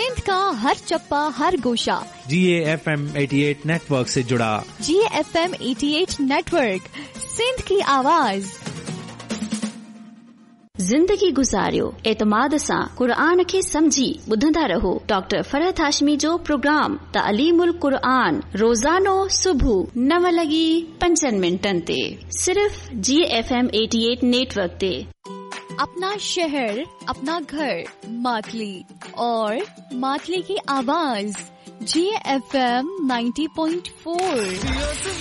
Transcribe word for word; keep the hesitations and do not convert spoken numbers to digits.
सिंध का हर चप्पा हर गोशा जी A F M अठासी नेटवर्क से जुड़ा। जी ए एफ एम अठासी नेटवर्क, सिंध की आवाज। ज़िंदगी गुज़ारियो एतमाद सां क़ुरान खे समझी ॿुधंदा रहो। डॉक्टर फरहत हाशमी जो प्रोग्राम तालीमुल क़ुरान रोज़ानो सुबुह नव लॻी पंजनि मिंटनि ते सिर्फ़ जी एफ एम अठासी नेटवर्क ते। अपना शहर, अपना घर, मातली और मातली की आवाज जी एफ एम नब्बे पॉइंट चार।